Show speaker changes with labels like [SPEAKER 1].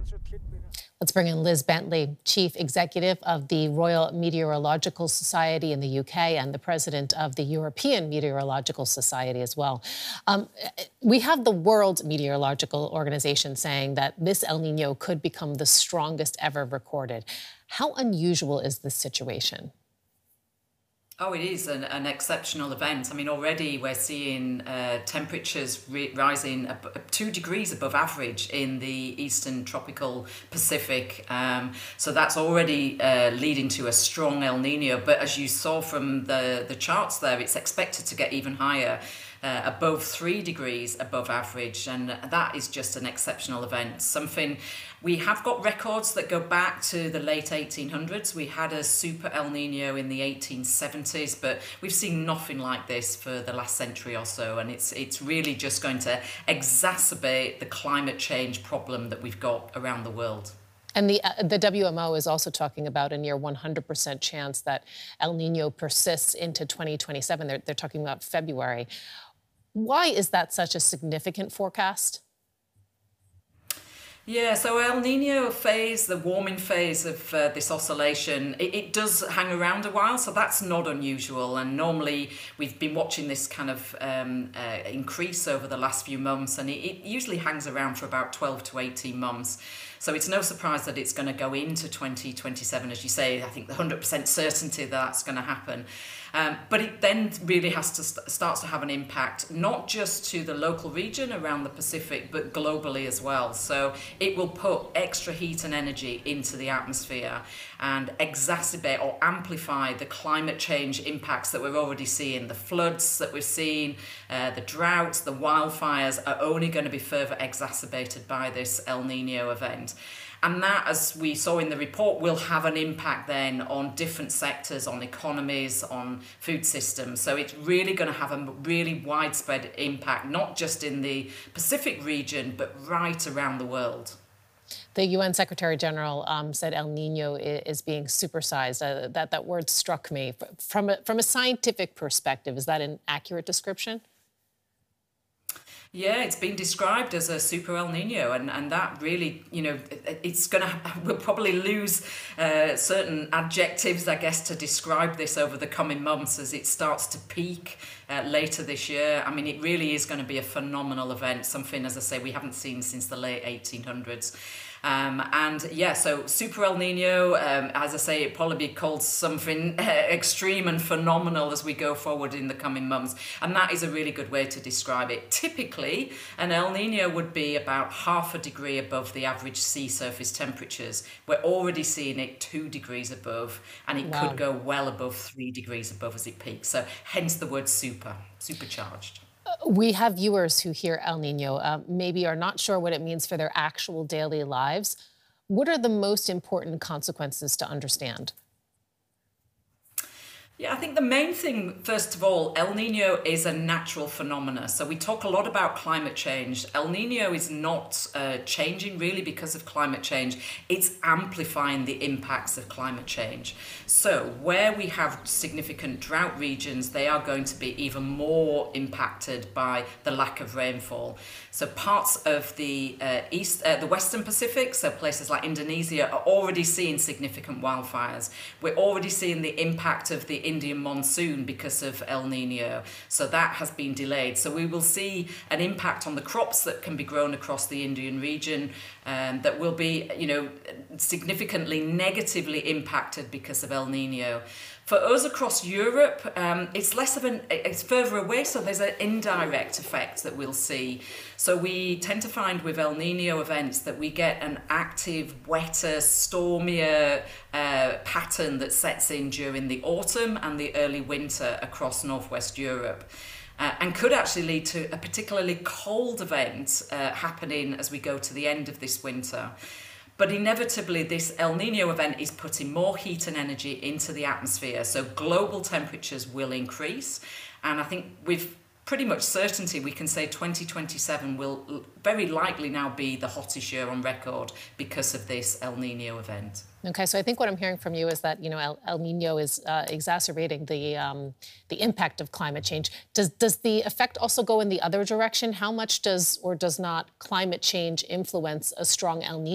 [SPEAKER 1] Let's bring in Liz Bentley, Chief Executive of the Royal Meteorological Society in the UK and the President of the European Meteorological Society as well. We have the World Meteorological Organization saying that this El Nino could become the strongest ever recorded. How unusual is this situation?
[SPEAKER 2] Oh, it is an exceptional event. I mean, already we're seeing temperatures rising 2 degrees above average in the eastern tropical Pacific. So that's already leading to a strong El Nino. But as you saw from the charts there, it's expected to get even higher. Above 3 degrees above average, and that is just an exceptional event. Something we have got records that go back to the late 1800s. We had a super El Nino in the 1870s, but we've seen nothing like this for the last century or so, and it's really just going to exacerbate the climate change problem that we've got around the world.
[SPEAKER 1] And the WMO is also talking about a near 100% chance that El Nino persists into 2027. They're talking about February. Why is that such a significant forecast?
[SPEAKER 2] Yeah, so El Nino phase, the warming phase of this oscillation, it does hang around a while, so that's not unusual. And normally we've been watching this kind of increase over the last few months, and it usually hangs around for about 12 to 18 months. So it's no surprise that it's going to go into 2027, as you say. I think the 100% certainty that's going to happen. But it then really has to starts to have an impact, not just to the local region around the Pacific, but globally as well. So it will put extra heat and energy into the atmosphere and exacerbate or amplify the climate change impacts that we're already seeing. The floods that we're seeing, the droughts, the wildfires are only going to be further exacerbated by this El Nino event. And that, as we saw in the report, will have an impact then on different sectors, on economies, on food systems. So it's really going to have a really widespread impact, not just in the Pacific region, but right around the world.
[SPEAKER 1] The UN Secretary General said El Nino is being supersized. That word struck me. From a scientific perspective, is that an accurate description?
[SPEAKER 2] Yeah, it's been described as a super El Nino, and that really, you know, we'll probably lose certain adjectives, I guess, to describe this over the coming months as it starts to peak later this year. I mean, it really is going to be a phenomenal event, something, as I say, we haven't seen since the late 1800s. And yeah, so Super El Nino, as I say, it probably be called something extreme and phenomenal as we go forward in the coming months. And that is a really good way to describe it. Typically, an El Nino would be about 0.5 degree above the average sea surface temperatures. We're already seeing it 2 degrees above, and it could go well above 3 degrees above as it peaks. So hence the word supercharged.
[SPEAKER 1] We have viewers who hear El Nino, maybe are not sure what it means for their actual daily lives. What are the most important consequences to understand?
[SPEAKER 2] Yeah, I think the main thing, first of all, El Nino is a natural phenomena. So we talk a lot about climate change. El Nino is not changing really because of climate change. It's amplifying the impacts of climate change. So where we have significant drought regions, they are going to be even more impacted by the lack of rainfall. So parts of the the Western Pacific, so places like Indonesia, are already seeing significant wildfires. We're already seeing the impact of the Indian monsoon because of El Nino. So that has been delayed. So we will see an impact on the crops that can be grown across the Indian region that will be, you know, significantly negatively impacted because of El Nino. For us across Europe, it's further away, so there's an indirect effect that we'll see. So we tend to find with El Nino events that we get an active, wetter, stormier pattern that sets in during the autumn and the early winter across Northwest Europe. And could actually lead to a particularly cold event happening as we go to the end of this winter. But inevitably, this El Nino event is putting more heat and energy into the atmosphere. So global temperatures will increase. And I think with pretty much certainty, we can say 2027 will very likely now be the hottest year on record because of this El Nino event.
[SPEAKER 1] Okay, so I think what I'm hearing from you is that, you know, El Nino is exacerbating the impact of climate change. Does the effect also go in the other direction? How much does or does not climate change influence a strong El Nino?